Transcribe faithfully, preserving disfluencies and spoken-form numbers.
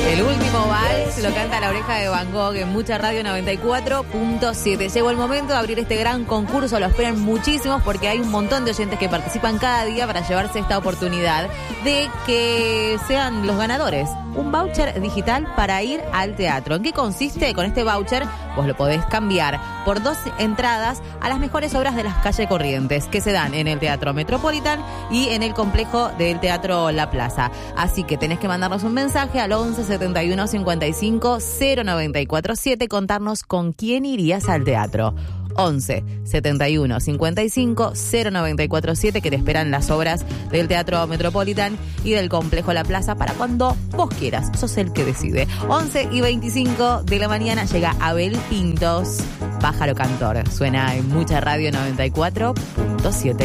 El último vals lo canta La Oreja de Van Gogh en Mucha Radio noventa y cuatro punto siete. Llegó el momento de abrir este gran concurso, lo esperan muchísimos porque hay un montón de oyentes que participan cada día para llevarse esta oportunidad de que sean los ganadores. Un voucher digital para ir al teatro. ¿En qué consiste? Con este voucher vos lo podés cambiar por dos entradas a las mejores obras de las calles Corrientes que se dan en el Teatro Metropolitan y en el complejo del Teatro La Plaza. Así que tenés que mandarnos un mensaje al once setenta y uno cincuenta y cinco cero noventa y cuatro siete, contarnos con quién irías al teatro. once setenta y uno cincuenta y cinco cero noventa y cuatro siete, que te esperan las obras del Teatro Metropolitan y del Complejo La Plaza para cuando vos quieras. Sos el que decide. once y veinticinco de la mañana llega Abel Pintos, Pájaro Cantor. Suena en Mucha Radio noventa y cuatro punto siete.